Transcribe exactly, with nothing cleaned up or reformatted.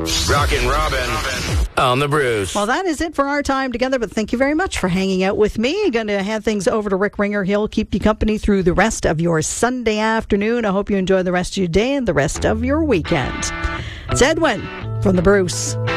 Rockin' Robin on the Bruce. Well, that is it for our time together, but thank you very much for hanging out with me. Going to hand things over to Rick Ringer. He'll keep you company through the rest of your Sunday afternoon. I hope you enjoy the rest of your day and the rest of your weekend. It's Edwin from the Bruce.